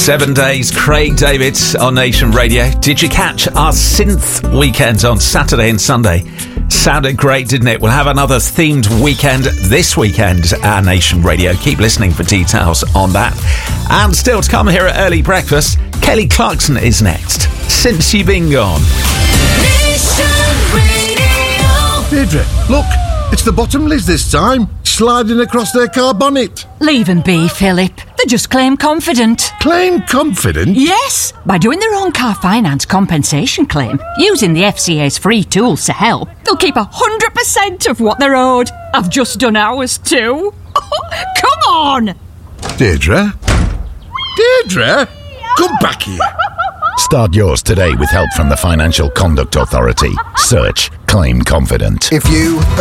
7 days, Craig David on Nation Radio. Did you catch our synth weekend on Saturday and Sunday? Sounded great, didn't it? We'll have another themed weekend this weekend at Nation Radio. Keep listening for details on that. And still to come here at Early Breakfast, Kelly Clarkson is next. Since You've Been Gone. Deirdre, look, it's the Bottomleys this time, sliding across their car bonnet. Leave them be, Philip. They just claim confident. Claim confident? Yes, by doing their own car finance compensation claim, using the FCA's free tools to help, they'll keep 100% of what they're owed. I've just done ours too. Come on! Deirdre? Deirdre? Come back here. Start yours today with help from the Financial Conduct Authority. Search Claim Confident. If you